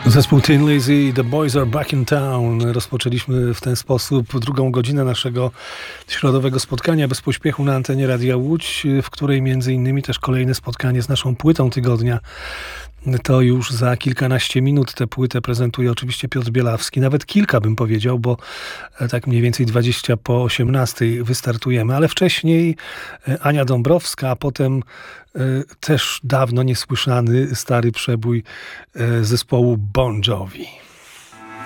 Zespół Tin Lizzy, The Boys Are Back in Town. Rozpoczęliśmy w ten sposób drugą godzinę naszego środowego spotkania bez pośpiechu na antenie Radia Łódź, w której między innymi też kolejne spotkanie z naszą płytą tygodnia. To już za kilkanaście minut tę płytę prezentuje oczywiście Piotr Bielawski. Nawet kilka bym powiedział, bo tak mniej więcej 20 po 18 wystartujemy. Ale wcześniej Ania Dąbrowska, a potem też dawno niesłyszany stary przebój zespołu Bon Jovi.